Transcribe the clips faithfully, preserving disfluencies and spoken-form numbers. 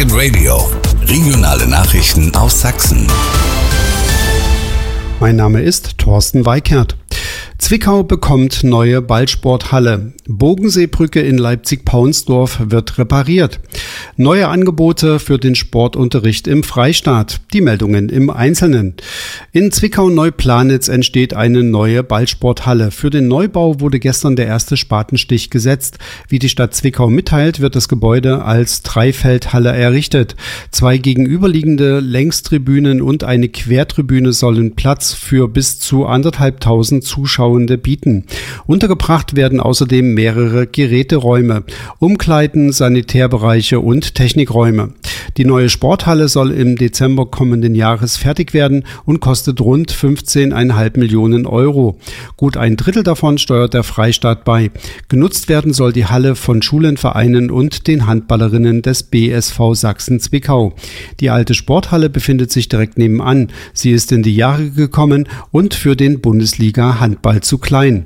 Second Radio. Regionale Nachrichten aus Sachsen. Mein Name ist Thorsten Weikert. Zwickau bekommt neue Ballsporthalle. Bogenseebrücke in Leipzig-Paunsdorf wird repariert. Neue Angebote für den Sportunterricht im Freistaat. Die Meldungen im Einzelnen. In Zwickau-Neuplanitz entsteht eine neue Ballsporthalle. Für den Neubau wurde gestern der erste Spatenstich gesetzt. Wie die Stadt Zwickau mitteilt, wird das Gebäude als Dreifeldhalle errichtet. Zwei gegenüberliegende Längstribünen und eine Quertribüne sollen Platz für bis zu anderthalbtausend Zuschauer bieten. Untergebracht werden außerdem mehrere Geräteräume, Umkleiden, Sanitärbereiche und Technikräume. Die neue Sporthalle soll im Dezember kommenden Jahres fertig werden und kostet rund fünfzehn Komma fünf Millionen Euro. Gut ein Drittel davon steuert der Freistaat bei. Genutzt werden soll die Halle von Schulen, Vereinen und den Handballerinnen des B S V Sachsen-Zwickau. Die alte Sporthalle befindet sich direkt nebenan. Sie ist in die Jahre gekommen und für den Bundesliga-Handball zu klein.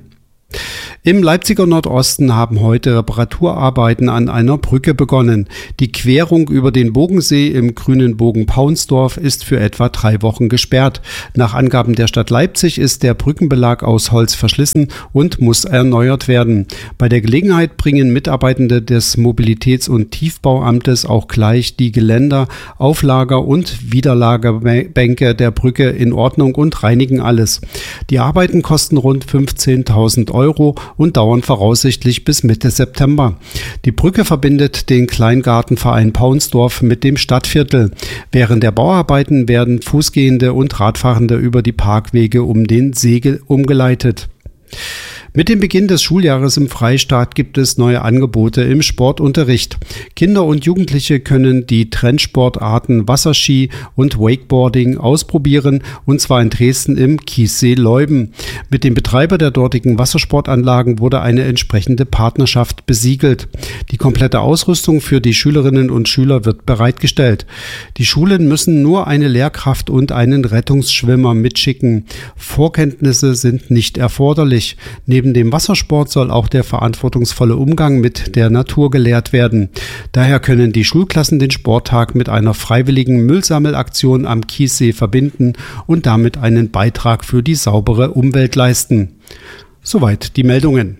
Im Leipziger Nordosten haben heute Reparaturarbeiten an einer Brücke begonnen. Die Querung über den Bogensee im grünen Bogen Paunsdorf ist für etwa drei Wochen gesperrt. Nach Angaben der Stadt Leipzig ist der Brückenbelag aus Holz verschlissen und muss erneuert werden. Bei der Gelegenheit bringen Mitarbeitende des Mobilitäts- und Tiefbauamtes auch gleich die Geländer, Auflager- und Widerlagerbänke der Brücke in Ordnung und reinigen alles. Die Arbeiten kosten rund fünfzehntausend Euro und dauern voraussichtlich bis Mitte September. Die Brücke verbindet den Kleingartenverein Paunsdorf mit dem Stadtviertel. Während der Bauarbeiten werden Fußgehende und Radfahrende über die Parkwege um den See umgeleitet. Mit dem Beginn des Schuljahres im Freistaat gibt es neue Angebote im Sportunterricht. Kinder und Jugendliche können die Trendsportarten Wasserski und Wakeboarding ausprobieren, und zwar in Dresden im Kiessee Leuben. Mit dem Betreiber der dortigen Wassersportanlagen wurde eine entsprechende Partnerschaft besiegelt. Die komplette Ausrüstung für die Schülerinnen und Schüler wird bereitgestellt. Die Schulen müssen nur eine Lehrkraft und einen Rettungsschwimmer mitschicken. Vorkenntnisse sind nicht erforderlich. Neben dem Wassersport soll auch der verantwortungsvolle Umgang mit der Natur gelehrt werden. Daher können die Schulklassen den Sporttag mit einer freiwilligen Müllsammelaktion am Kiessee verbinden und damit einen Beitrag für die saubere Umwelt leisten. Soweit die Meldungen.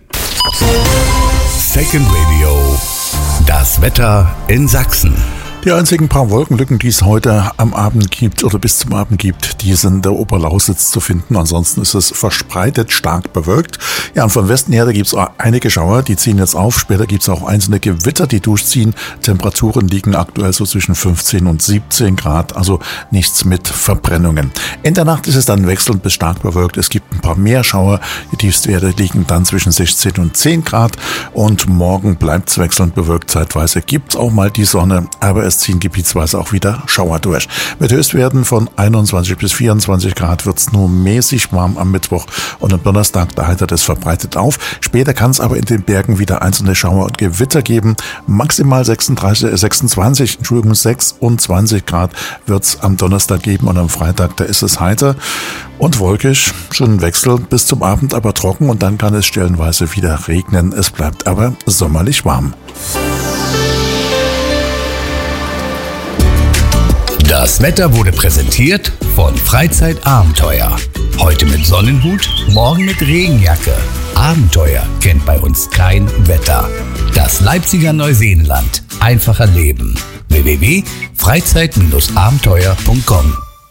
Second Radio. Das Wetter in Sachsen. Die einzigen paar Wolkenlücken, die es heute am Abend gibt oder bis zum Abend gibt, die sind in der Oberlausitz zu finden. Ansonsten ist es verspreitert stark bewölkt. Ja, und vom Westen her, da gibt es einige Schauer, die ziehen jetzt auf. Später gibt es auch einzelne Gewitter, die durchziehen. Temperaturen liegen aktuell so zwischen fünfzehn und siebzehn Grad, also nichts mit Verbrennungen. In der Nacht ist es dann wechselnd bis stark bewölkt. Es gibt ein paar mehr Schauer. Die Tiefstwerte liegen dann zwischen sechzehn und zehn Grad. Und morgen bleibt es wechselnd bewölkt. Zeitweise gibt es auch mal die Sonne, aber es ziehen gebietsweise auch wieder Schauer durch. Mit Höchstwerten von einundzwanzig bis vierundzwanzig Grad wird es nur mäßig warm am Mittwoch und am Donnerstag, da heitert es verbreitet auf. Später kann es aber in den Bergen wieder einzelne Schauer und Gewitter geben. Maximal sechsunddreißig, sechsundzwanzig, Entschuldigung, sechsundzwanzig Grad wird es am Donnerstag geben und am Freitag, da ist es heiter und wolkig, schon ein Wechsel bis zum Abend, aber trocken und dann kann es stellenweise wieder regnen. Es bleibt aber sommerlich warm. Das Wetter wurde präsentiert von Freizeitabenteuer. Heute mit Sonnenhut, morgen mit Regenjacke. Abenteuer kennt bei uns kein Wetter. Das Leipziger Neuseenland. Einfacher Leben. w w w punkt freizeit abenteuer punkt com.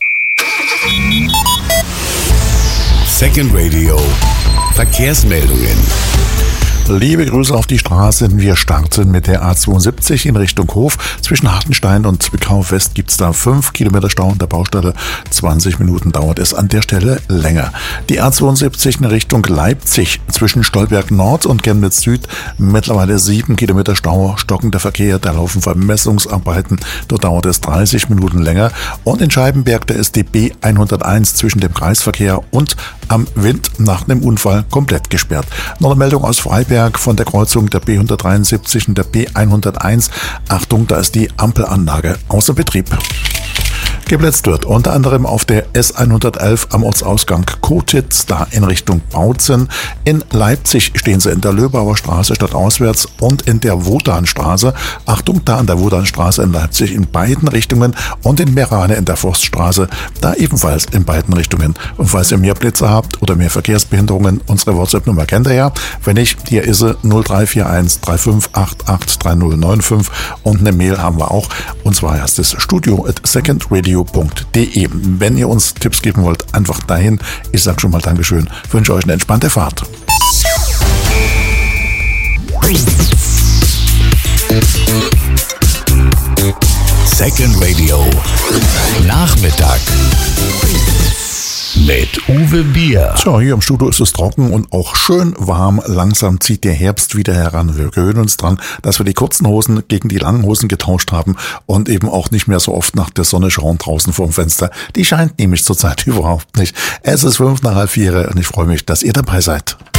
Second Radio. Verkehrsmeldungen. Liebe Grüße auf die Straßen. Wir starten mit der A zweiundsiebzig in Richtung Hof. Zwischen Hartenstein und Zwickau West gibt es da fünf Kilometer Stau an der Baustelle. zwanzig Minuten dauert es an der Stelle länger. Die A zweiundsiebzig in Richtung Leipzig zwischen Stolberg Nord und Chemnitz Süd. Mittlerweile sieben Kilometer Stau, stockender Verkehr. Da laufen Vermessungsarbeiten. Dort dauert es dreißig Minuten länger. Und in Scheibenberg, da ist die B hunderteins zwischen dem Kreisverkehr und am Wind nach einem Unfall komplett gesperrt. Noch eine Meldung aus Freiberg von der Kreuzung der B hundertdreiundsiebzig und der B hunderteins. Achtung, da ist die Ampelanlage außer Betrieb. Geblitzt wird unter anderem auf der S hundertelf am Ortsausgang Kotitz, da in Richtung Bautzen. In Leipzig stehen sie in der Löbauer Straße stadtauswärts und in der Wodanstraße. Achtung, da an der Wodanstraße in Leipzig in beiden Richtungen und in Merane in der Forststraße, da ebenfalls in beiden Richtungen. Und falls ihr mehr Blitze habt oder mehr Verkehrsbehinderungen, unsere WhatsApp-Nummer kennt ihr ja. Wenn nicht, hier ist sie null drei vier eins drei fünf acht acht drei null neun fünf und eine Mail haben wir auch. Und zwar heißt es studio at secondradio punkt de. Wenn ihr uns Tipps geben wollt, einfach dahin. Ich sage schon mal Dankeschön, wünsche euch eine entspannte Fahrt. Second Radio Nachmittag mit Uwe Bier. Tja, hier im Studio ist es trocken und auch schön warm. Langsam zieht der Herbst wieder heran. Wir gewöhnen uns dran, dass wir die kurzen Hosen gegen die langen Hosen getauscht haben und eben auch nicht mehr so oft nach der Sonne schauen draußen vorm Fenster. Die scheint nämlich zurzeit überhaupt nicht. Es ist fünf nach halb vier und ich freue mich, dass ihr dabei seid.